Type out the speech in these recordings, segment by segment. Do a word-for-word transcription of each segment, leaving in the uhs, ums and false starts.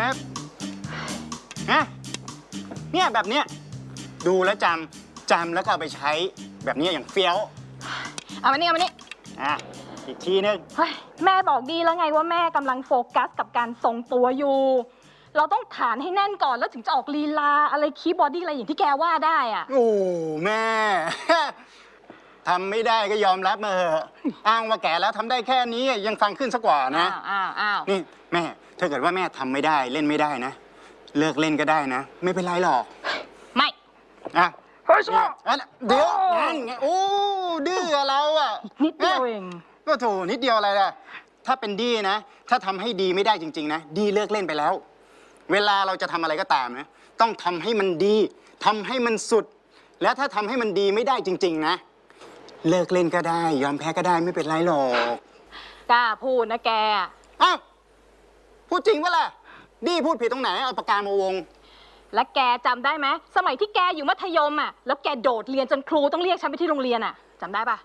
ป๊บฮะเนี่ยแบบเนี้ยดูแล้วจำจำแล้วก็เอาไปใช้แบบนี้อย่างเฟี้ยวเอามานี่เอามานี่อ่ะอีกทีนึงเฮ้ยแม่บอกดีแล้วไงว่าแม่กำลังโฟกัสกับการทรงตัวอยู่เราต้องฐานให้แน่นก่อนแล้วถึงจะออกลีลาอะไรคีย์บอดี้อะไรอย่างที่แกว่าได้อ่ะโอ้แม่ทำไม่ได้ก็ยอมรับมาเถอะอ้างว่าแก่แล้วทำได้แค่นี้ยังฟังขึ้นสักกว่านะอ้าวอ้าวนี่แม่ถ้าเกิดว่าแม่ทำไม่ได้เล่นไม่ได้นะเลิกเล่นก็ได้นะไม่เป็นไรหรอกไม่อ่ะเฮ้ยเดี๋ยวนั่นไงโอ้ดื้อเราอ่ะนิดเดียวเองก็โถนิดเดียวอะไรล่ะถ้าเป็นดีนะถ้าทำให้ดีไม่ได้จริงๆนะดีเลิกเล่นไปแล้วเวลาเราจะทำอะไรก็ตามนะต้องทำให้มันดีทำให้มันสุดแล้วถ้าทำให้มันดีไม่ได้จริงๆนะเลิกเล่นก็ได้ยอมแพ้ก็ได้ไม่เป็นไรหรอกกล้าพูดนะแกอ้าวพูดจริงปะล่ะดีพูดผิดตรงไหนเอาปากกามาวงและแกจำได้ไหมสมัยที่แกอยู่มัธยมอ่ะแล้วแกโดดเรียนจนครูต้องเรียกฉันไปที่โรงเรียนอ่ะจำได้ปะ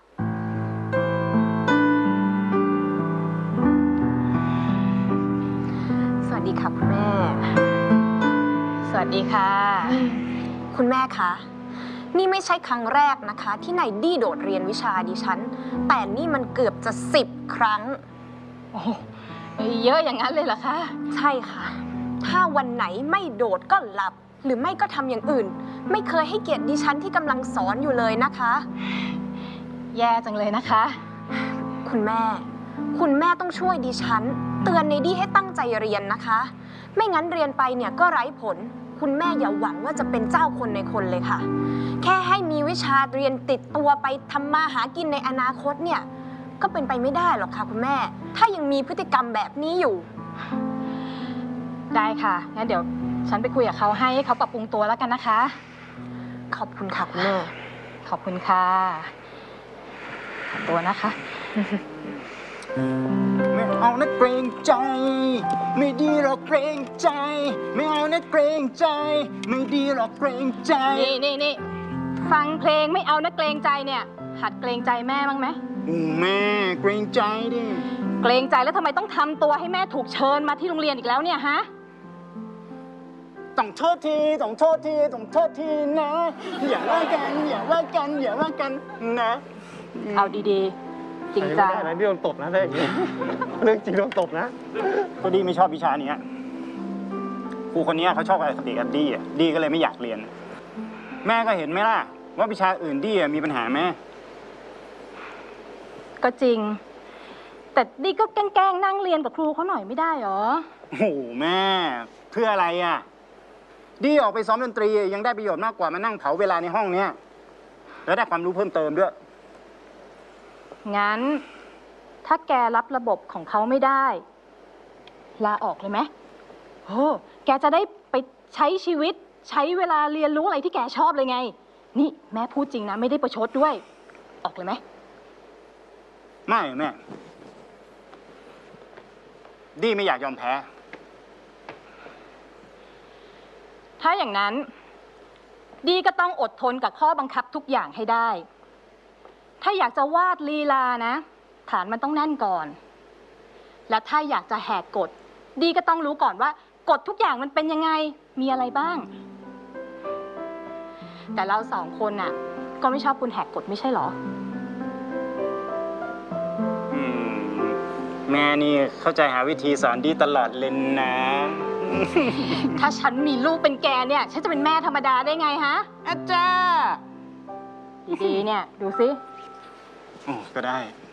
สวัสดีค่ะคุณแม่สวัสดีค่ะคุณแม่คะนี่ไม่ใช่ครั้งแรกนะคะที่นายดี้โดดเรียนวิชาดิฉันแต่นี่มันเกือบจะสิบครั้งโอ้เยอะอย่างนั้นเลยเหรอคะใช่ค่ะถ้าวันไหนไม่โดดก็หลับหรือไม่ก็ทำอย่างอื่นไม่เคยให้เกียรติดิฉันที่กำลังสอนอยู่เลยนะคะแย่จังเลยนะคะคุณแม่คุณแม่ต้องช่วยดิฉันเตือนนายดี้ให้ตั้งใจเรียนนะคะไม่งั้นเรียนไปเนี่ยก็ไร้ผลคุณแม่อย่าหวังว่าจะเป็นเจ้าคนในคนเลยค่ะแค่ให้มีวิชาเรียนติดตัวไปทำมาหากินในอนาคตเนี่ยก็เป็นไปไม่ได้หรอกค่ะคุณแม่ถ้ายังมีพฤติกรรมแบบนี้อยู่ได้ค่ะงั้นเดี๋ยวฉันไปคุยกับเขาให้เขาปรับปรุงตัวแล้วกันนะคะขอบคุณค่ะคุณแม่ขอบคุณค่ะขอตัวนะคะไม่เอานะเกรงใจไม่ดีหรอกเกรงใจไม่เอานะเกรงใจไม่ดีหรอกเกรงใจนี่นี่นี่ฟังเพลงไม่เอานะเกรงใจเนี่ยหัดเกรงใจแม่บ้างไหมโอ้แม่เกรงใจดิเกรงใจแล้วทำไมต้องทำตัวให้แม่ถูกเชิญมาที่โรงเรียนอีกแล้วเนี่ยฮะต้องโทษทีต้องโทษทีต้องโทษทีนะอย่าว่ากันอย่าว่ากันอย่าว่ากันนะเอาดีๆจริงจังนะพี่โดนตบนะได้อย่างนี้เรื่องจริงโดนตบนะก็ดีไม่ชอบวิชานี้ครูคนนี้เขาชอบอะไรกับเด็กอันดี้อ่ะดีก็เลยไม่อยากเรียนแม่ก็เห็นไหมล่ะว่าวิชาอื่นดี้มีปัญหาไหมก็จริงแต่ดีก็แกล้งนั่งเรียนกับครูเขาหน่อยไม่ได้หรอโอ้แม่เพื่ออะไรอ่ะดีออกไปซ้อมดนตรียังได้ประโยชน์มากกว่ามานั่งเผาเวลาในห้องเนี้ยแล้วได้ความรู้เพิ่มเติมด้วยงั้นถ้าแกรับระบบของเขาไม่ได้ลาออกเลยไหมโอ้แกจะได้ไปใช้ชีวิตใช้เวลาเรียนรู้อะไรที่แกชอบเลยไงนี่แม่พูดจริงนะไม่ได้ประชดด้วยออกเลยไหมไม่แม่ดีไม่อยากยอมแพ้ถ้าอย่างนั้นดีก็ต้องอดทนกับข้อบังคับทุกอย่างให้ได้ถ้าอยากจะวาดลีลานะฐานมันต้องแน่นก่อนและถ้าอยากจะแหกกฎดีก็ต้องรู้ก่อนว่ากฎทุกอย่างมันเป็นยังไงมีอะไรบ้างแต่เราสองคนน่ะก็ไม่ชอบคุณแหกกฎไม่ใช่หรออืมแม่นี่เข้าใจหาวิธีสอนดีตลอดเลยนะถ้าฉันมีลูกเป็นแกเนี่ยฉันจะเป็นแม่ธรรมดาได้ไงฮะอาจารย์ดีๆเนี่ยดูสิโอ้ก็ได้